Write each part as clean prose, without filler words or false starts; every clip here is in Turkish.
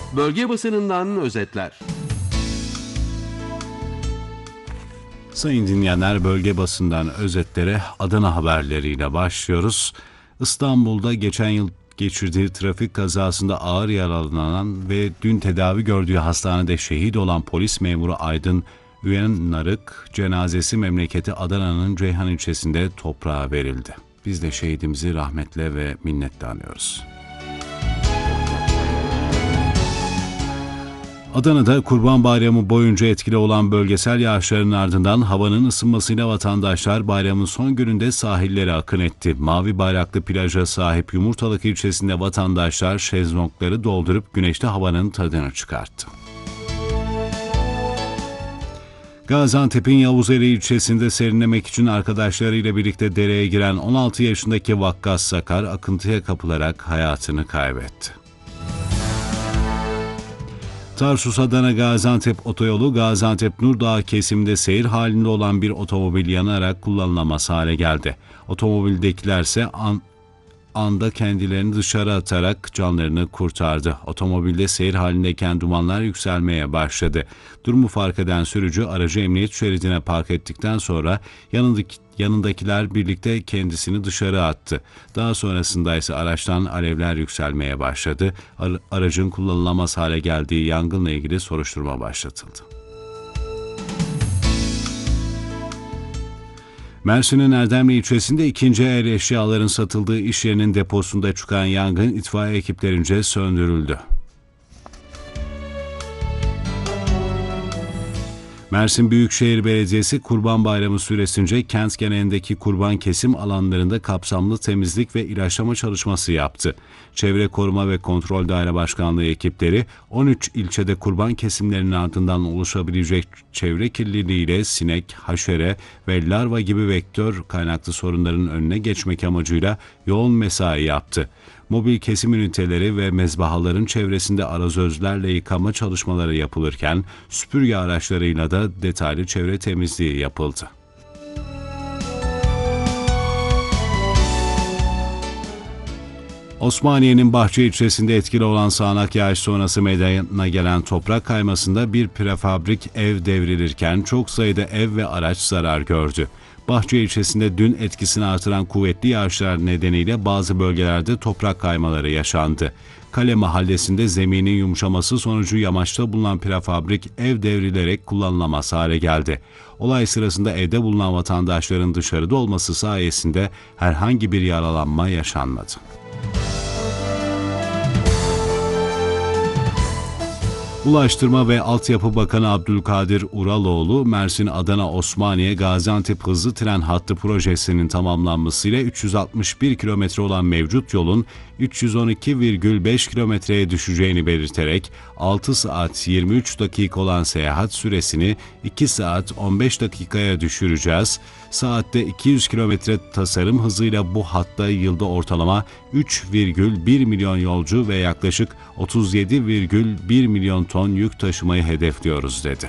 Bölge basınından özetler. Sayın dinleyenler, bölge basından özetlere Adana haberleriyle başlıyoruz. İstanbul'da geçen yıl geçirdiği trafik kazasında ağır yaralanan ve dün tedavi gördüğü hastanede şehit olan polis memuru Aydın Üyenarık cenazesi memleketi Adana'nın Ceyhan ilçesinde toprağa verildi. Biz de şehidimizi rahmetle ve minnetle anıyoruz. Adana'da Kurban Bayramı boyunca etkili olan bölgesel yağışların ardından havanın ısınmasıyla vatandaşlar bayramın son gününde sahillere akın etti. Mavi bayraklı plaja sahip Yumurtalık ilçesinde vatandaşlar şezlongları doldurup güneşli havanın tadını çıkarttı. Gaziantep'in Yavuzeli ilçesinde serinlemek için arkadaşlarıyla birlikte dereye giren 16 yaşındaki Vakkas Sakar akıntıya kapılarak hayatını kaybetti. Tarsus-Adana Gaziantep otoyolu Gaziantep-Nurdağ kesiminde seyir halinde olan bir otomobil yanarak kullanılamaz hale geldi. Otomobildekilerse anda kendilerini dışarı atarak canlarını kurtardı. Otomobilde seyir halindeyken dumanlar yükselmeye başladı. Durumu fark eden sürücü aracı emniyet şeridine park ettikten sonra yanındakiler birlikte kendisini dışarı attı. Daha sonrasında ise araçtan alevler yükselmeye başladı. Aracın kullanılamaz hale geldiği yangınla ilgili soruşturma başlatıldı. Mersin'in Erdemli ilçesinde ikinci el eşyaların satıldığı iş yerinin deposunda çıkan yangın itfaiye ekiplerince söndürüldü. Mersin Büyükşehir Belediyesi Kurban Bayramı süresince kent genelindeki kurban kesim alanlarında kapsamlı temizlik ve ilaçlama çalışması yaptı. Çevre Koruma ve Kontrol Daire Başkanlığı ekipleri 13 ilçede kurban kesimlerinin ardından oluşabilecek çevre kirliliğiyle sinek, haşere ve larva gibi vektör kaynaklı sorunların önüne geçmek amacıyla yoğun mesai yaptı. Mobil kesim üniteleri ve mezbahaların çevresinde arazözlerle yıkama çalışmaları yapılırken süpürge araçlarıyla da detaylı çevre temizliği yapıldı. Osmaniye'nin Bahçe ilçesinde etkili olan sağanak yağış sonrası meydana gelen toprak kaymasında bir prefabrik ev devrilirken çok sayıda ev ve araç zarar gördü. Bahçe ilçesinde dün etkisini artıran kuvvetli yağışlar nedeniyle bazı bölgelerde toprak kaymaları yaşandı. Kale mahallesinde zeminin yumuşaması sonucu yamaçta bulunan prefabrik ev devrilerek kullanılamaz hale geldi. Olay sırasında evde bulunan vatandaşların dışarıda olması sayesinde herhangi bir yaralanma yaşanmadı. Ulaştırma ve Altyapı Bakanı Abdülkadir Uraloğlu, Mersin-Adana-Osmaniye Gaziantep hızlı tren hattı projesinin tamamlanmasıyla 361 kilometre olan mevcut yolun 312,5 kilometreye düşeceğini belirterek 6 saat 23 dakika olan seyahat süresini 2 saat 15 dakikaya düşüreceğiz. Saatte 200 kilometre tasarım hızıyla bu hatta yılda ortalama 3,1 milyon yolcu ve yaklaşık 37,1 milyon ton yük taşımayı hedefliyoruz dedi.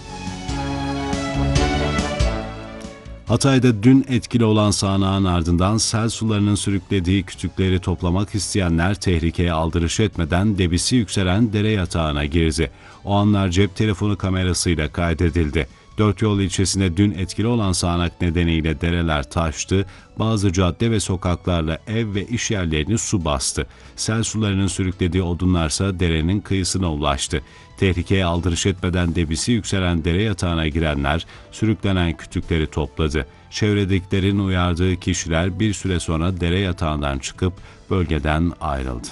Hatay'da dün etkili olan sağanağın ardından sel sularının sürüklediği kütükleri toplamak isteyenler tehlikeye aldırış etmeden debisi yükselen dere yatağına girdi. O anlar cep telefonu kamerasıyla kaydedildi. Dörtyol ilçesinde dün etkili olan sağanak nedeniyle dereler taştı, bazı cadde ve sokaklarla ev ve iş yerlerini su bastı. Sel sularının sürüklediği odunlarsa derenin kıyısına ulaştı. Tehlikeye aldırış etmeden debisi yükselen dere yatağına girenler sürüklenen kütükleri topladı. Çevredekilerin uyardığı kişiler bir süre sonra dere yatağından çıkıp bölgeden ayrıldı.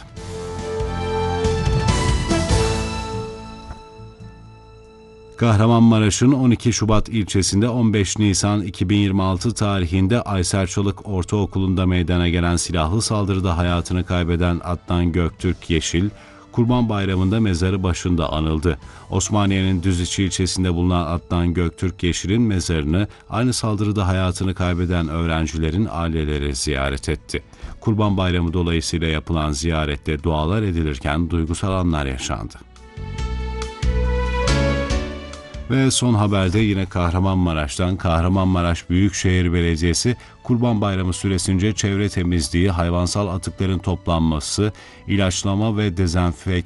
Kahramanmaraş'ın 12 Şubat ilçesinde 15 Nisan 2026 tarihinde Ayserçalık Ortaokulu'nda meydana gelen silahlı saldırıda hayatını kaybeden Adnan Göktürk Yeşil, Kurban Bayramı'nda mezarı başında anıldı. Osmaniye'nin Düziçi ilçesinde bulunan Adnan Göktürk Yeşil'in mezarını aynı saldırıda hayatını kaybeden öğrencilerin aileleri ziyaret etti. Kurban Bayramı dolayısıyla yapılan ziyarette dualar edilirken duygusal anlar yaşandı. Ve son haberde yine Kahramanmaraş'tan Kahramanmaraş Büyükşehir Belediyesi Kurban Bayramı süresince çevre temizliği, hayvansal atıkların toplanması, ilaçlama ve dezenfekte